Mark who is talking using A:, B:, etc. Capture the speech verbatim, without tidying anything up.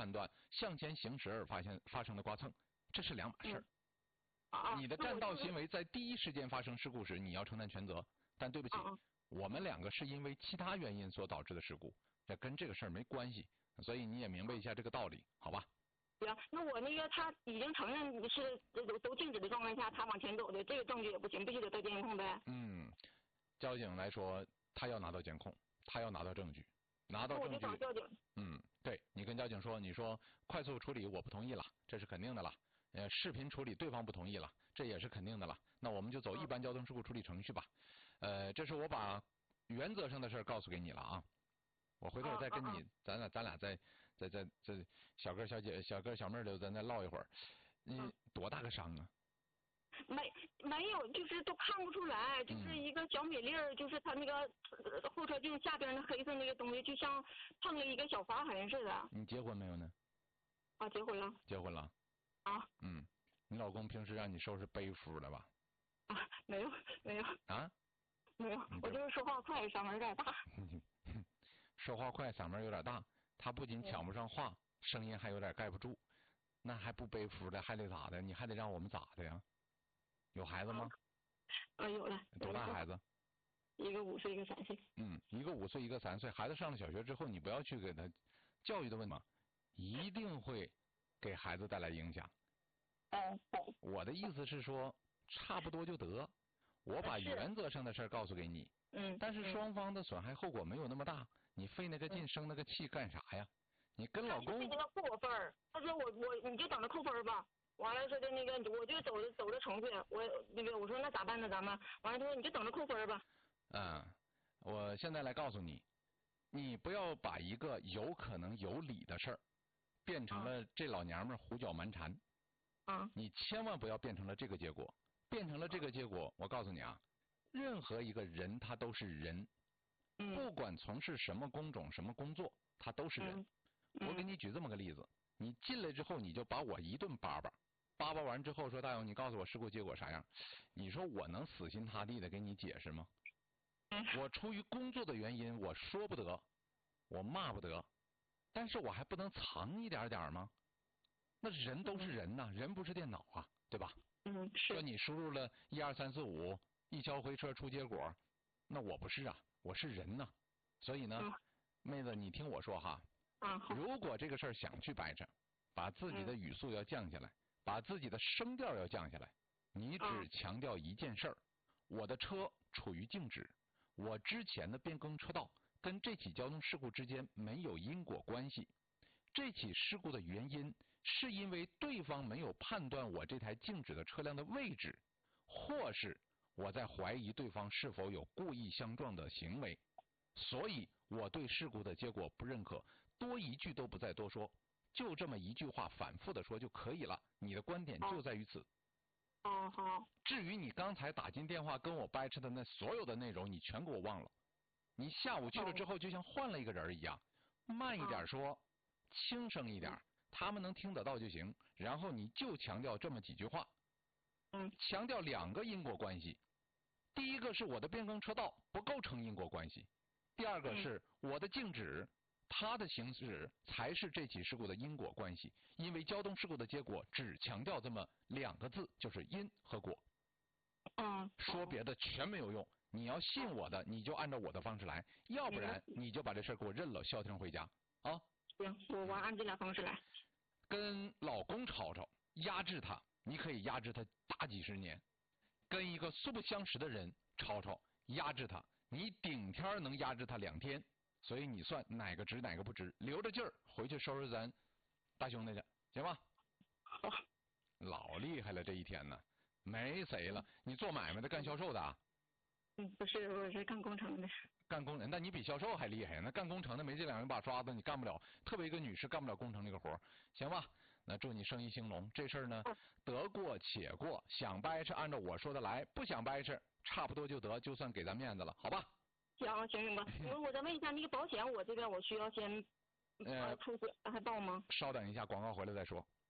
A: 判断向前行驶而发现发生的刮蹭，这是两码事儿。
B: 嗯啊、
A: 你的占道行为在第一时间发生事故时，你要承担全责。但对不起，啊、我们两个是因为其他原因所导致的事故，这跟这个事儿没关系，所以你也明白一下这个道理，好吧？
B: 行，那我那个他已经承认是都都静止的状态下，他往前走的，这个证据也不行，必须得到监控呗。
A: 嗯，交警来说，他要拿到监控，他要拿到证据，拿到证据。
B: 我就找交警。
A: 嗯，对，你跟交警说，你说快速处理我不同意了，这是肯定的了。呃，视频处理对方不同意了，这也是肯定的了。那我们就走一般交通事故处理程序吧。呃，这是我把原则上的事儿告诉给你了啊。我回头再跟你，啊啊啊咱俩咱俩再再再再小哥小姐小哥小妹儿的咱再唠一会儿。你、嗯、多大个伤啊？
B: 没没有，就是都看不出来，就是一个小米粒儿，嗯、就是他那个后车镜下边的黑色那个东西，就像碰了一个小划痕似的。
A: 你结婚没有呢？
B: 啊，结婚了。
A: 结婚了。啊。嗯，你老公平时让你收拾背夫了吧？
B: 啊，没有没有。
A: 啊？
B: 没有，我就是说话快，嗓门有点大。
A: 说话快，嗓门有点大，他不仅抢不上话，声音还有点盖不住，那还不背夫的，还得咋的？你还得让我们咋的呀？有孩子吗？
B: 啊，有了。
A: 多大孩子？
B: 一个五岁，一个三岁。
A: 嗯，一个五岁，一个三岁。孩子上了小学之后，你不要去给他教育的问题，一定会给孩子带来影响。
B: 嗯。
A: 我的意思是说，差不多就得。我把原则上的事儿告诉给你。
B: 嗯。
A: 但是双方的损害后果没有那么大，你费那个劲生那个气干啥呀？你跟老公。
B: 他扣我分儿，他说我我你就等着扣分吧。完了说的那个，我就走着走着程序，我那个我说那咋办呢？咱们完了他说你就等着扣分吧。
A: 嗯，我现在来告诉你，你不要把一个有可能有理的事儿，变成了这老娘们胡搅蛮缠。
B: 啊。
A: 你千万不要变成了这个结果，变成了这个结果，我告诉你啊，任何一个人他都是人，
B: 嗯、
A: 不管从事什么工种什么工作，他都是人。
B: 嗯、
A: 我给你举这么个例子，你进来之后你就把我一顿叭叭。叭叭完之后说大勇，你告诉我事故结果啥样？你说我能死心塌地的给你解释吗？我出于工作的原因，我说不得，我骂不得，但是我还不能藏一点点吗？那人都是人呐、啊，人不是电脑啊，对吧？
B: 嗯，是。
A: 说你输入了一二三四五，一敲回车出结果，那我不是啊，我是人呐、啊。所以呢，嗯、妹子，你听我说哈。
B: 啊。
A: 如果这个事儿想去掰扯，把自己的语速要降下来。嗯，把自己的声调要降下来，你只强调一件事儿、嗯：我的车处于静止，我之前的变更车道跟这起交通事故之间没有因果关系。这起事故的原因是因为对方没有判断我这台静止的车辆的位置，或是我在怀疑对方是否有故意相撞的行为，所以我对事故的结果不认可，多一句都不再多说。就这么一句话反复的说就可以了，你的观点就在于此。
B: 哦，好。
A: 至于你刚才打进电话跟我掰扯的那所有的内容，你全给我忘了。你下午去了之后就像换了一个人一样，慢一点说，轻声一点，他们能听得到就行。然后你就强调这么几句话。
B: 嗯。
A: 强调两个因果关系，第一个是我的变更车道不构成因果关系，第二个是我的静止。他的行驶才是这起事故的因果关系，因为交通事故的结果只强调这么两个字，就是因和果。
B: 嗯。
A: 说别的全没有用，你要信我的，你就按照我的方式来，要不然你就把这事给我认了，消停回家啊。
B: 行，我我按这俩方式来。
A: 跟老公吵吵，压制他，你可以压制他大几十年；跟一个素不相识的人吵吵，压制他，你顶天能压制他两天。所以你算哪个值哪个不值，留着劲儿回去收拾咱大兄弟去，行吧？
B: 好。
A: 老厉害了这一天呢，没谁了。你做买卖的，干销售的啊？
B: 嗯，不是，我是干工程的。
A: 干工人，那你比销售还厉害。那干工程的没这两把刷子，你干不了。特别一个女士干不了工程这个活，行吧？那祝你生意兴隆。这事儿呢，得过且过，想掰扯按照我说的来，不想掰扯差不多就得，就算给咱面子了，好吧？
B: 行行行吧，我我再问一下，那个保险我这边我需要先呃出险还报吗？
A: 稍等一下，广告回来再说。